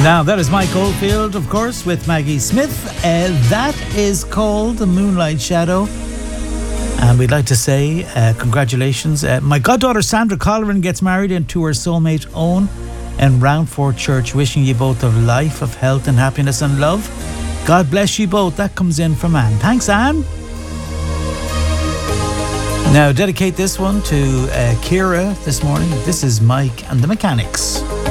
Now, that is Mike Oldfield, of course, with Maggie Smith. That is called The Moonlight Shadow. And we'd like to say congratulations. My goddaughter Sandra Colleran gets married into her soulmate Owen in Roundford Church. Wishing you both of life, of health and happiness and love. God bless you both. That comes in from Anne. Thanks, Anne. Now, dedicate this one to Kira this morning. This is Mike and the Mechanics.